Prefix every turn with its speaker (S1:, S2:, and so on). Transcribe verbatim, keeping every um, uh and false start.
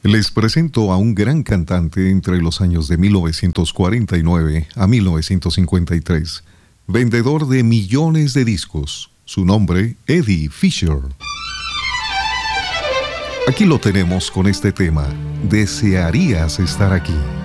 S1: Les presento a un gran cantante entre los años de mil novecientos cuarenta y nueve a mil novecientos cincuenta y tres, vendedor de millones de discos. Su nombre, Eddie Fisher. Aquí lo tenemos con este tema, Desearías estar aquí.